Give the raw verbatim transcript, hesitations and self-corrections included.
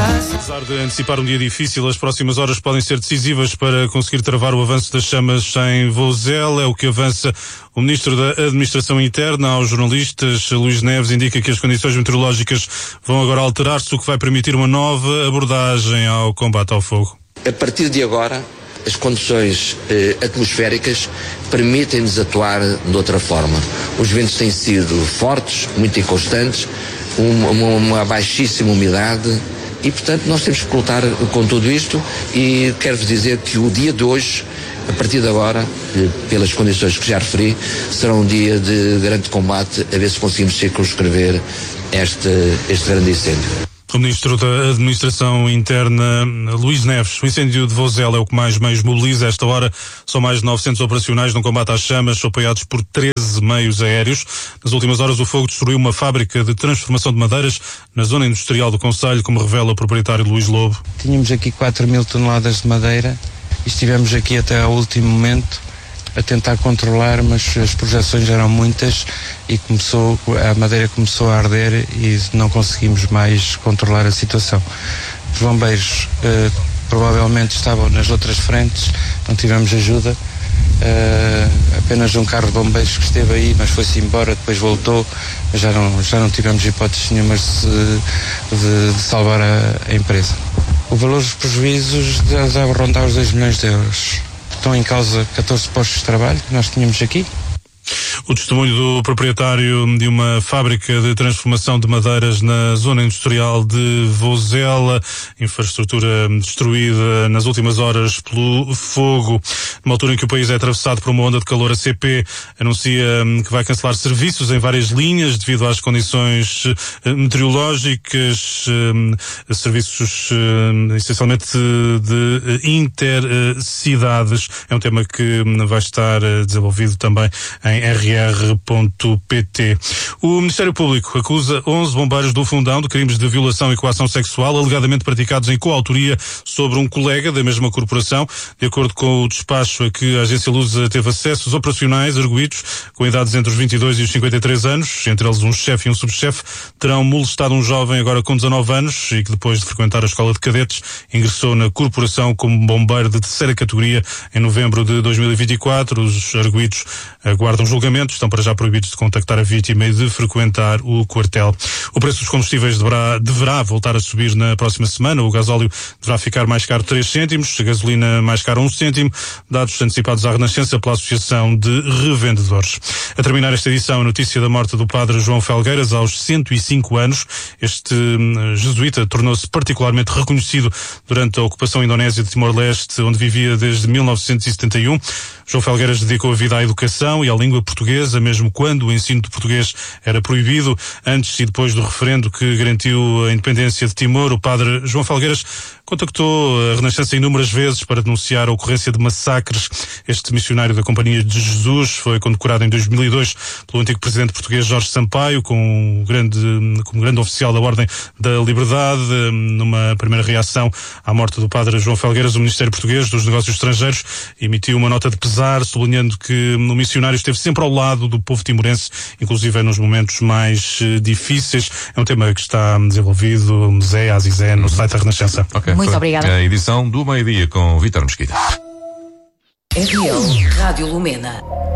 Apesar de antecipar um dia difícil, as próximas horas podem ser decisivas para conseguir travar o avanço das chamas em Vozela. É o que avança o Ministro da Administração Interna aos jornalistas. Luís Neves indica que as condições meteorológicas vão agora alterar-se, o que vai permitir uma nova abordagem ao combate ao fogo. A partir de agora, as condições eh, atmosféricas permitem-nos atuar de outra forma. Os ventos têm sido fortes, muito inconstantes, uma, uma, uma baixíssima umidade e, portanto, nós temos que lutar com tudo isto e quero-vos dizer que o dia de hoje, a partir de agora, eh, pelas condições que já referi, será um dia de grande combate a ver se conseguimos circunscrever este, este grande incêndio. O Ministro da Administração Interna, Luís Neves. O incêndio de Vozela é o que mais meios mobiliza. A esta hora são mais de novecentos operacionais no combate às chamas, apoiados por treze meios aéreos. Nas últimas horas o fogo destruiu uma fábrica de transformação de madeiras na zona industrial do concelho, como revela o proprietário Luís Lobo. Tínhamos aqui quatro mil toneladas de madeira e estivemos aqui até ao último momento a tentar controlar, mas as projeções eram muitas e começou, a madeira começou a arder e não conseguimos mais controlar a situação. Os bombeiros eh, provavelmente estavam nas outras frentes, não tivemos ajuda, eh, apenas um carro de bombeiros que esteve aí, mas foi-se embora, depois voltou, já não, já não tivemos hipóteses nenhumas de, de, de salvar a, a empresa. O valor dos prejuízos deve rondar os dois milhões de euros. Estão em causa catorze postos de trabalho que nós tínhamos aqui. O testemunho do proprietário de uma fábrica de transformação de madeiras na zona industrial de Vozela, infraestrutura destruída nas últimas horas pelo fogo. Numa altura em que o país é atravessado por uma onda de calor, a C P anuncia que vai cancelar serviços em várias linhas devido às condições meteorológicas, serviços essencialmente de intercidades. É um tema que vai estar desenvolvido também em r r ponto p t. O Ministério Público acusa onze bombeiros do Fundão de crimes de violação e coação sexual, alegadamente praticados em coautoria sobre um colega da mesma corporação. De acordo com o despacho a que a Agência Lusa teve acesso, os operacionais arguidos, com idades entre os vinte e dois e os cinquenta e três anos, entre eles um chefe e um subchefe, terão molestado um jovem agora com dezanove anos e que depois de frequentar a escola de cadetes ingressou na corporação como bombeiro de terceira categoria em novembro de dois mil e vinte e quatro. Os arguidos aguardam julgamento, estão para já proibidos de contactar a vítima e de frequentar o quartel. O preço dos combustíveis deverá, deverá voltar a subir na próxima semana. O gasóleo deverá ficar mais caro três cêntimos, a gasolina mais cara um cêntimo, dados antecipados à Renascença pela Associação de Revendedores. A terminar esta edição, a notícia da morte do padre João Felgueiras aos cento e cinco anos. Este hum, jesuíta tornou-se particularmente reconhecido durante a ocupação indonésia de Timor-Leste, onde vivia desde mil novecentos e setenta e um. João Felgueiras dedicou a vida à educação e à língua portuguesa, mesmo quando o ensino de português era proibido. Antes e depois do referendo que garantiu a independência de Timor, o padre João Felgueiras contactou a Renascença inúmeras vezes para denunciar a ocorrência de massacres. Este missionário da Companhia de Jesus foi condecorado em dois mil e dois pelo antigo presidente português Jorge Sampaio, com um grande, como grande oficial da Ordem da Liberdade. Numa primeira reação à morte do padre João Felgueiras, o Ministério Português dos Negócios Estrangeiros emitiu uma nota de pesar, sublinhando que o missionário esteve sempre ao lado do povo timorense, inclusive nos momentos mais uh, difíceis. É um tema que está desenvolvido, Zé Azizé, no site da Renascença. Okay, muito obrigada. A edição do meio-dia com Vítor Mesquita. R L Rádio Lumena.